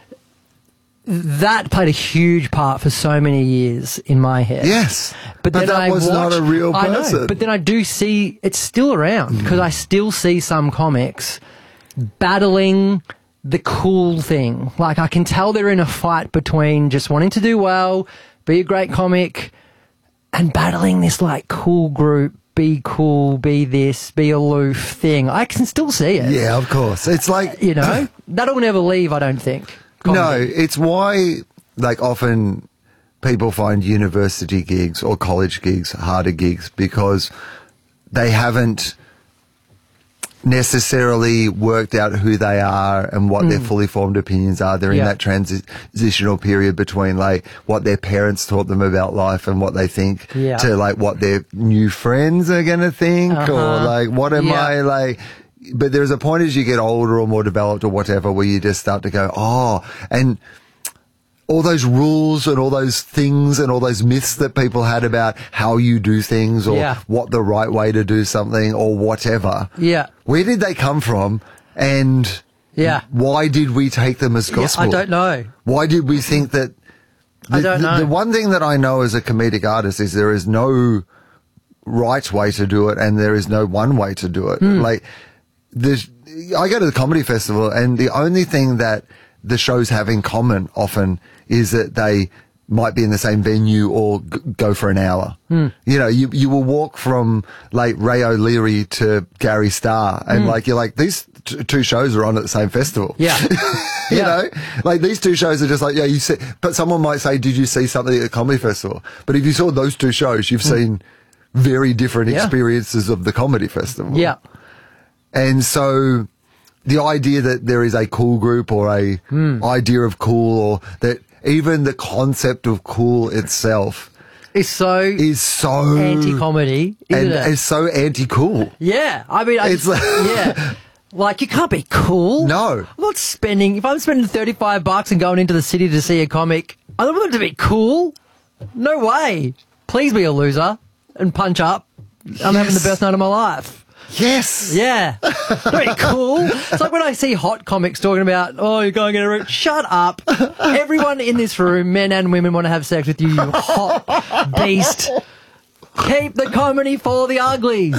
That played a huge part for so many years in my head. Yes, but then that was not a real person. I know, but then I do see it's still around because I still see some comics battling the cool thing. Like, I can tell they're in a fight between just wanting to do well, be a great comic, and battling this, like, cool group, be cool, be this, be aloof thing. I can still see it. Yeah, of course. It's like, you know, that'll never leave, I don't think. Comedy. No, it's why, like, often people find university gigs or college gigs harder gigs because they haven't necessarily worked out who they are and what their fully formed opinions are. They're in that transitional period between, like, what their parents taught them about life and what they think to, like, what their new friends are going to think or, like, what am I, like... But there's a point as you get older or more developed or whatever where you just start to go, and all those rules and all those things and all those myths that people had about how you do things or what the right way to do something or whatever. Yeah. Where did they come from? And why did we take them as gospel? I don't know. Why did we think that... I don't know. The one thing that I know as a comedic artist is there is no right way to do it and there is no one way to do it. Like, I go to the comedy festival and the only thing that the shows have in common often is that they might be in the same venue or go for an hour. You know, you will walk from, like, Ray O'Leary to Gary Starr and, like, you're like, these two shows are on at the same festival. Yeah. You know, like, these two shows are just like, you see, but someone might say, did you see something at the comedy festival? But if you saw those two shows, you've seen very different experiences of the comedy festival. Yeah. And so the idea that there is a cool group or a idea of cool or that even the concept of cool itself is so anti-comedy, isn't it? It's so anti-cool. Yeah. I mean, like, you can't be cool. No. I'm not spending, if I'm spending $35 and going into the city to see a comic, I don't want it to be cool. No way. Please be a loser and punch up. I'm having the best night of my life. Yes. Yeah. Very cool. It's like when I see hot comics talking about, you're going in a room. Shut up. Everyone in this room, men and women, want to have sex with you, you hot beast. Keep the comedy for the uglies.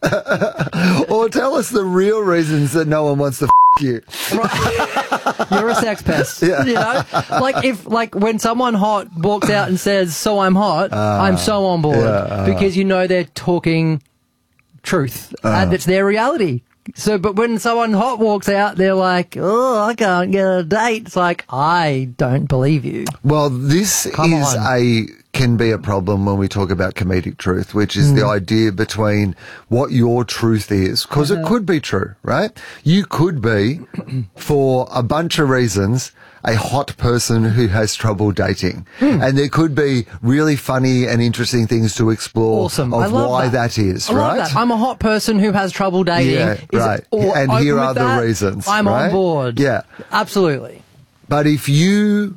Or tell us the real reasons that no one wants to you. Right. You're a sex pest. Yeah. You know? Like when someone hot walks out and says, so I'm hot, I'm so on board. Because you know they're talking truth and it's their reality. So, but when someone hot walks out, they're like, I can't get a date. It's like, I don't believe you. Well, this can be a problem when we talk about comedic truth, which is the idea between what your truth is, because it could be true, right? You could be, for a bunch of reasons, a hot person who has trouble dating. And there could be really funny and interesting things to explore of why that is, I right? love that. I'm a hot person who has trouble dating. Yeah, right. And here are the reasons. I'm on board. Yeah. Absolutely. But if you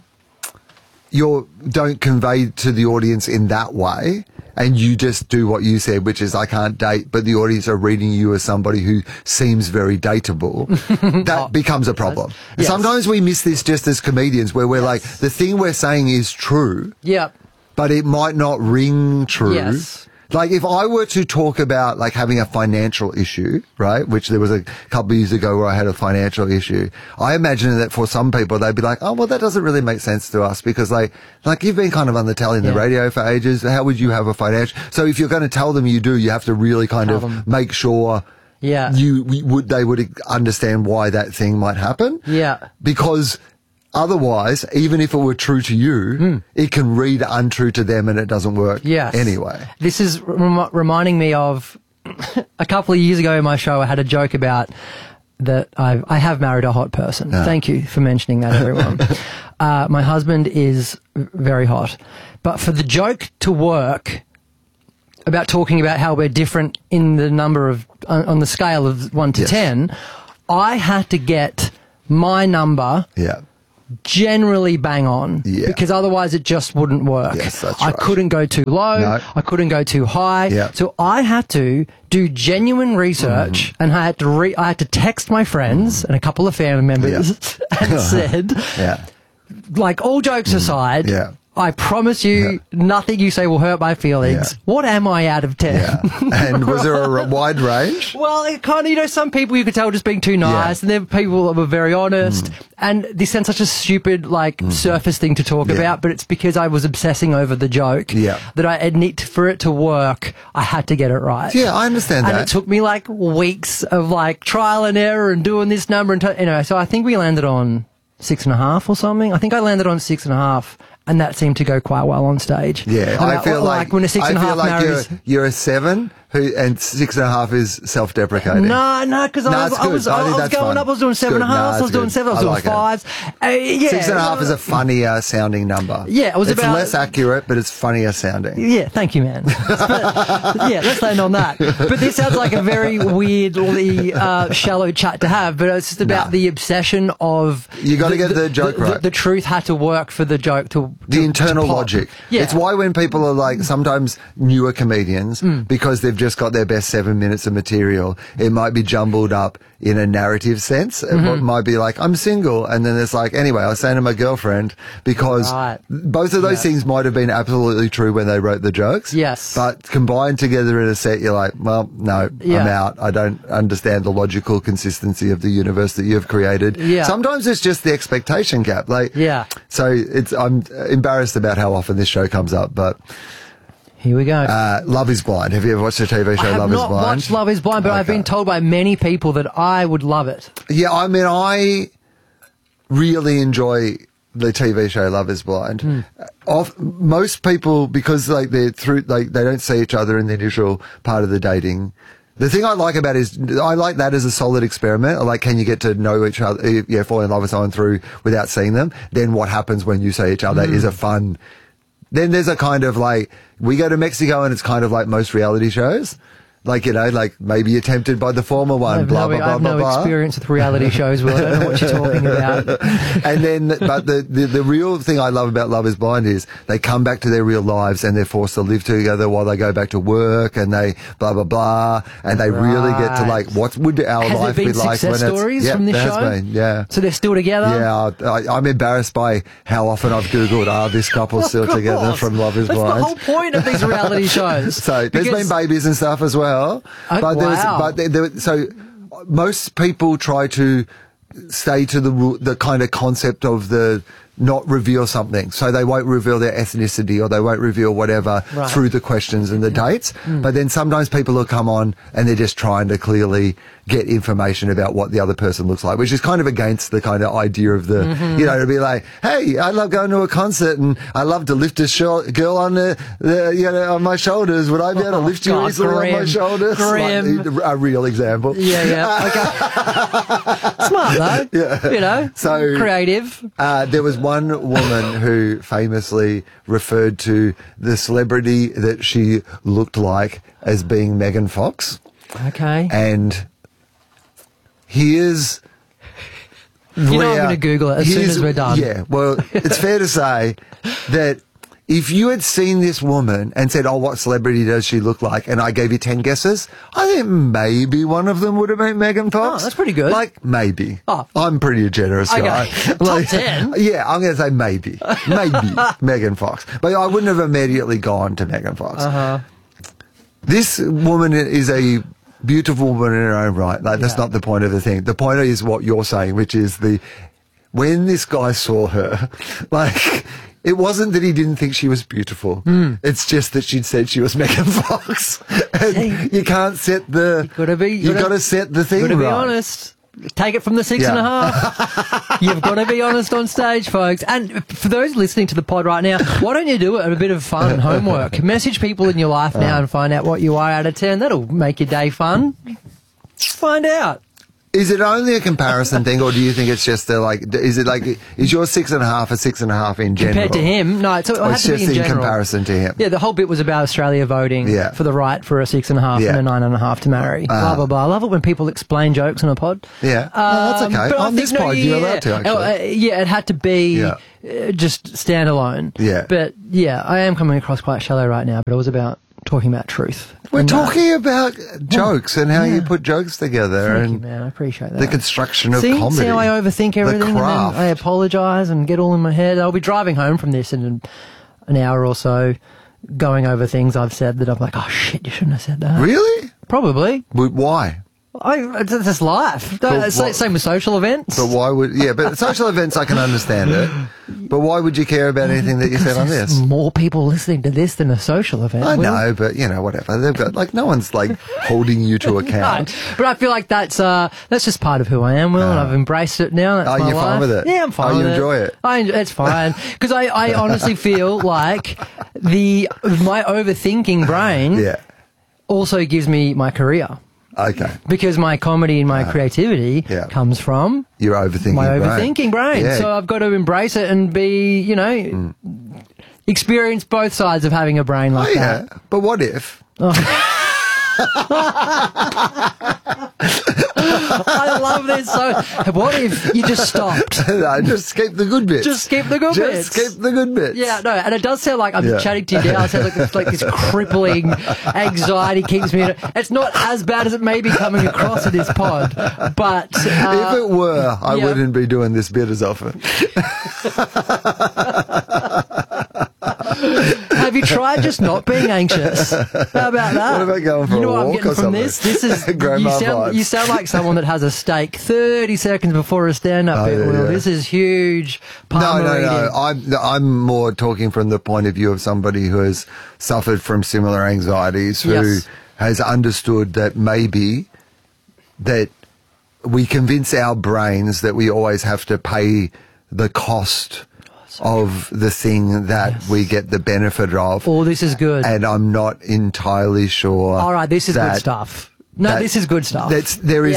don't convey to the audience in that way, and you just do what you said, which is I can't date, but the audience are reading you as somebody who seems very dateable, that becomes a problem. Yes. Sometimes we miss this just as comedians, where we're like, the thing we're saying is true, but it might not ring true. Yes. Like, if I were to talk about, like, having a financial issue, right, which there was a couple of years ago where I had a financial issue, I imagine that for some people, they'd be like, oh, well, that doesn't really make sense to us because, like you've been kind of on the telly and the radio for ages. How would you have a financial? So if you're going to tell them you do, you have to really kind of make sure they would understand why that thing might happen. Yeah. Because otherwise, even if it were true to you, it can read untrue to them and it doesn't work anyway. This is reminding me of a couple of years ago in my show, I had a joke about that I have married a hot person. Yeah. Thank you for mentioning that, everyone. My husband is very hot. But for the joke to work about talking about how we're different in the number of, on the scale of 1 to 10, I had to get my number generally bang on because otherwise it just wouldn't work. Yes, that's I right. couldn't go too low. I couldn't go too high. So I had to do genuine research and I had to text my friends and a couple of family members and said, like, all jokes aside, I promise you, nothing you say will hurt my feelings. What am I out of 10? And was there a wide range? Well, it kind of, some people you could tell just being too nice, and then people that were very honest. And this sounds such a stupid, surface thing to talk about, but it's because I was obsessing over the joke that I need for it to work. I had to get it right. Yeah, I understand that. And it took me weeks of trial and error and doing this number and so I think we landed on 6.5 or something. I think I landed on 6.5. And that seemed to go quite well on stage. Yeah, and I feel like when a 6.5 marries, you're a 7 and 6.5 is self-deprecating. No, because I was going up. I was doing 7.5. I was doing 7. I was doing 5. 6.5 is a funnier sounding number. Yeah, it's less accurate, but it's funnier sounding. Yeah, thank you, man. Let's land on that. But this sounds like a very weirdly shallow chat to have. But it's just about the obsession of you got to get the joke right. The truth had to work for the joke to the internal logic. Yeah. It's why when people are sometimes newer comedians, because they've just got their best 7 minutes of material, it might be jumbled up in a narrative sense. It might be I'm single, and then it's anyway, I was saying to my girlfriend, because both of those things might have been absolutely true when they wrote the jokes. Yes. But combined together in a set, you're well, no, I'm out. I don't understand the logical consistency of the universe that you've created. Yeah. Sometimes it's just the expectation gap. So I'm embarrassed about how often this show comes up, but here we go. Love is Blind. Have you ever watched the TV show Love is Blind? I have not watched Love is Blind, but I've been told by many people that I would love it. Yeah, I mean, I really enjoy the TV show Love is Blind. Most people, because they're through, they don't see each other in the initial part of the dating. The thing I like about it is I like that as a solid experiment. Can you get to know each other, fall in love with someone through without seeing them? Then what happens when you see each other is a fun. Then there's a kind of we go to Mexico and it's kind of like most reality shows. Maybe you're tempted by the former one, I have no experience with reality shows, Will. I don't know what you're talking about. And then, but the real thing I love about Love is Blind is they come back to their real lives and they're forced to live together while they go back to work and they blah, blah, blah. And they really get to what would our life be like when it's... Has there been success stories from this show? Has been, yeah. So they're still together? Yeah, I'm embarrassed by how often I've Googled, are this couple still together from Love is Blind? That's the whole point of these reality shows. So there's been babies and stuff as well. So most people try to stay to the kind of concept of the not reveal something. So they won't reveal their ethnicity or they won't reveal whatever through the questions and the dates. But then sometimes people will come on and they're just trying to clearly get information about what the other person looks like, which is kind of against the kind of idea of the, to be hey, I love going to a concert and I love to lift a girl on on my shoulders. Would I be able to lift you easily on my shoulders? A real example. Yeah. Okay. Smart though. So creative. There was one woman who famously referred to the celebrity that she looked like as being Megan Fox. Okay. And here's... I'm going to Google it as soon as we're done. Yeah, well, it's fair to say that if you had seen this woman and said, what celebrity does she look like? And I gave you 10 guesses, I think maybe one of them would have been Megan Fox. Oh, that's pretty good. Maybe. Oh. I'm pretty generous guy. Top 10? Yeah, I'm going to say maybe. Maybe Megan Fox. But I wouldn't have immediately gone to Megan Fox. This woman is a beautiful woman in her own right. That's not the point of the thing. The point is what you're saying, which is when this guy saw her, it wasn't that he didn't think she was beautiful. It's just that she'd said she was Megan Fox. And you can't set the... You've got to set the thing right. You've got to be honest. Take it from the 6.5. You've got to be honest on stage, folks. And for those listening to the pod right now, why don't you do it? A bit of fun and homework. Message people in your life now and find out what you are out of 10. That'll make your day fun. Find out. Is it only a comparison thing, or do you think it's just is it like, is your 6.5 a 6.5 in general? Compared to him? No, it has to be in general. Comparison to him. Yeah, the whole bit was about Australia voting for the right for a 6.5 and a 9.5 to marry. Blah, blah, blah. I love it when people explain jokes on a pod. Yeah. No, that's okay. On this pod, you're allowed to, actually. It had to be just standalone. Yeah. But, yeah, I am coming across quite shallow right now, but it was about talking about truth. We're talking about jokes and how you put jokes together. Thank and you, man. I appreciate that. The construction of comedy. comedy. See how I overthink everything, The and then craft. I apologise and get all in my head. I'll be driving home from this in an hour or so, going over things I've said that I'm like, oh shit, you shouldn't have said that. Really? Probably. Why? It's just life. Same with social events. But why would... Yeah, but social events, I can understand it. But why would you care about anything that you said on this? More people listening to this than a social event. I know, but, whatever. They've got... no one's, holding you to account. No, but I feel like that's just part of who I am, Will, and I've embraced it now. That's my you're life. fine with it? Yeah, I'm fine with it. You enjoy it? It's fine. Because I honestly feel like my overthinking brain also gives me my career. Okay. Because my comedy and my creativity comes from your overthinking my overthinking brain. Yeah. So I've got to embrace it and be, experience both sides of having a brain like that. But what if? I love this. So, what if you just stopped? No, just keep the good bits. Just keep the good bits. Just keep the good bits. Yeah, no, and it does sound like I'm chatting to you now. It sounds like this crippling anxiety keeps me. It's not as bad as it may be coming across in this pod, but if it were, I wouldn't be doing this bit as often. Have you tried just not being anxious? How about that? What about going for a what walk I'm getting or from something? this? This is Grandma you sound like someone that has a steak 30 seconds before a stand-up bit. Will. This is huge. No. I'm more talking from the point of view of somebody who has suffered from similar anxieties, who has understood that maybe that we convince our brains that we always have to pay the cost of the thing that we get the benefit of. Oh, this is good. And I'm not entirely sure. All right, this is good stuff. No, this is good stuff. I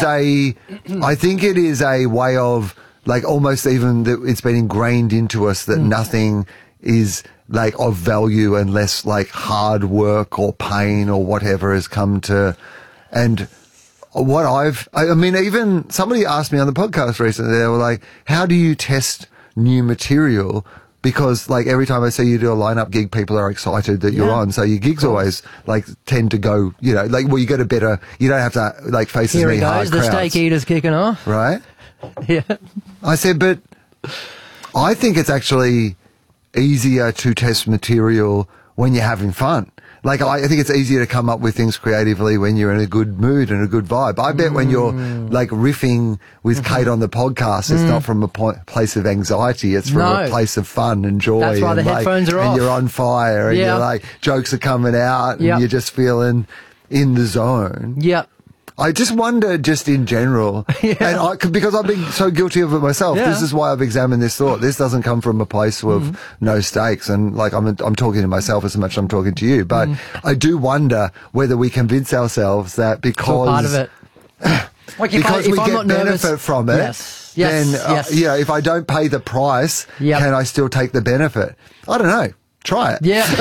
think it is a way of, almost even that it's been ingrained into us that nothing is of value unless hard work or pain or whatever has come to. And what even somebody asked me on the podcast recently, they were like, how do you test new material? Because every time I see you do a lineup gig, people are excited that you're on. So your gigs always tend to go, you get a better, you don't have to face as many hard crowds. The steak eater's kicking off. Right? Yeah. I said, but I think it's actually easier to test material when you're having fun. I think it's easier to come up with things creatively when you're in a good mood and a good vibe. I bet when you're riffing with Kate on the podcast, it's not from a place of anxiety. It's from a place of fun and joy. That's why the headphones are off. And you're on fire and you're jokes are coming out and you're just feeling in the zone. Yep. I just wonder, just in general, and because I've been so guilty of it myself. This is why I've examined this thought. This doesn't come from a place of no stakes, and I'm talking to myself as much as I'm talking to you. But I do wonder whether we convince ourselves that because it's all part of it. Because we get benefit from it, then if I don't pay the price, can I still take the benefit? I don't know. Try it. Yeah.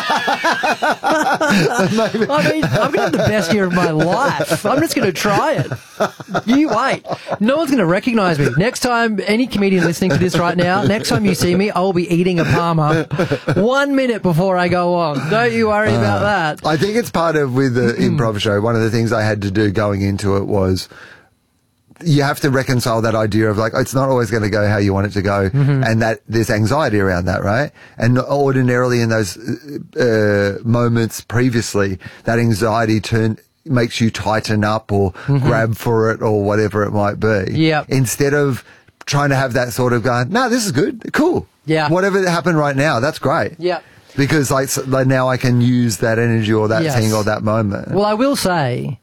I'm going to have the best year of my life. I'm just going to try it. You wait. No one's going to recognise me. Next time, any comedian listening to this right now, next time you see me, I will be eating a Parma 1 minute before I go on. Don't you worry about that. I think it's part of, with the improv show, one of the things I had to do going into it was, you have to reconcile that idea of it's not always going to go how you want it to go, and that there's anxiety around that, right? And ordinarily in those moments previously, that anxiety makes you tighten up or grab for it or whatever it might be. Yeah. Instead of trying to have that sort of going, no, this is good, cool. Yeah. Whatever happened right now, that's great. Yeah. Because now I can use that energy or that thing or that moment. Well, I will say,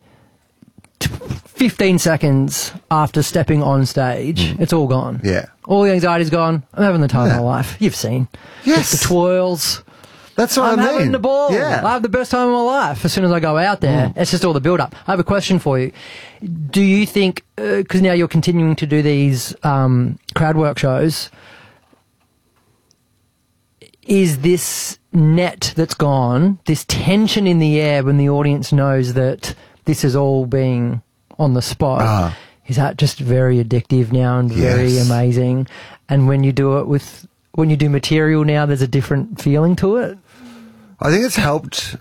15 seconds after stepping on stage, it's all gone. Yeah. All the anxiety's gone. I'm having the time of my life. You've seen. Yes. The twirls, That's what I'm I mean. having the ball. Yeah. I have the best time of my life as soon as I go out there. It's just all the build-up. I have a question for you. Do you think, because now you're continuing to do these crowd work shows, is this net that's gone, this tension in the air when the audience knows that this is all being on the spot, is that just very addictive now and very amazing? And when you do it when you do material now, there's a different feeling to it? I think it's helped